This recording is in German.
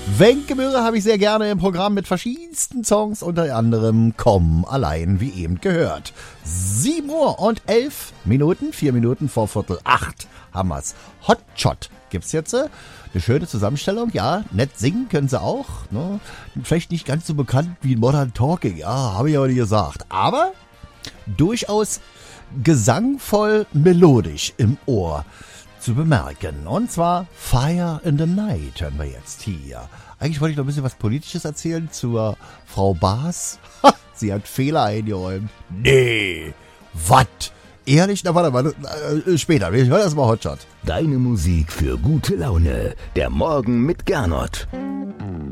Wenke Möhre habe ich sehr gerne im Programm mit verschiedensten Songs, unter anderem Komm allein, wie eben gehört. 7:11, 4 Minuten vor 7:45 haben wir's. Hotshot gibt's jetzt. Eine schöne Zusammenstellung, ja, nett singen können sie auch. Ne? Vielleicht nicht ganz so bekannt wie Modern Talking, ja, habe ich aber nicht gesagt. Aber durchaus gesangvoll melodisch im Ohr zu bemerken. Und zwar Fire in the Night hören wir jetzt hier. Eigentlich wollte ich noch ein bisschen was Politisches erzählen zur Frau Baas. Sie hat Fehler eingeräumt. Nee, was? Ehrlich? Na, warte mal, später. Wir hören erstmal Hotshot. Deine Musik für gute Laune. Der Morgen mit Gernot.